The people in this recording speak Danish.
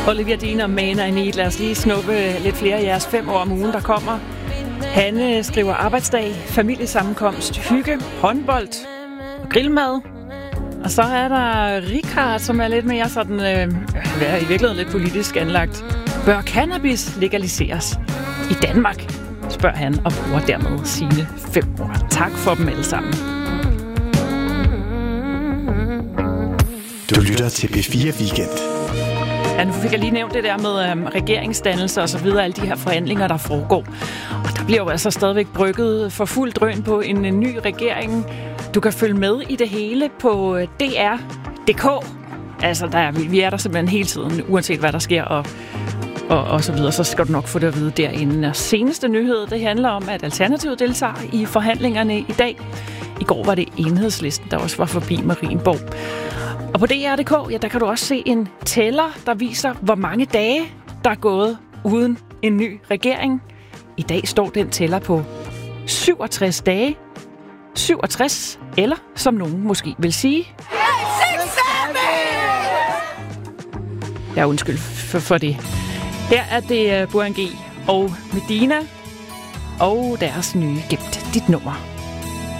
Olivia Dean og Mana i Need. Lad os lige snuppe lidt flere af jeres 5 år om ugen, der kommer. Hanne skriver arbejdsdag, familiesammenkomst, hygge, håndbold og grillmad. Og så er der Richard, som er lidt mere sådan, i virkeligheden lidt politisk anlagt. Bør cannabis legaliseres i Danmark? Spørger han og bruger dermed sine 5 år. Tak for dem alle sammen. Du lytter til P4 Weekend. Ja, nu fik jeg lige nævnt det der med regeringsdannelse og så videre, alle de her forhandlinger, der foregår. Og der bliver jo altså stadigvæk brygget for fuld drøn på en ny regering. Du kan følge med i det hele på DR.dk. Altså, vi er der simpelthen hele tiden, uanset hvad der sker og så videre. Så skal du nok få det at vide derinde. Og seneste nyhed, det handler om, at Alternativet deltager i forhandlingerne i dag. I går var det Enhedslisten, der også var forbi Marienborg. Og på DR.dk, ja, der kan du også se en tæller, der viser, hvor mange dage, der er gået uden en ny regering. I dag står den tæller på 67 dage. 67, eller som nogen måske vil sige... Ja, undskyld for det. Her er det Burhan G og Medina og deres nye Gemt dit nummer.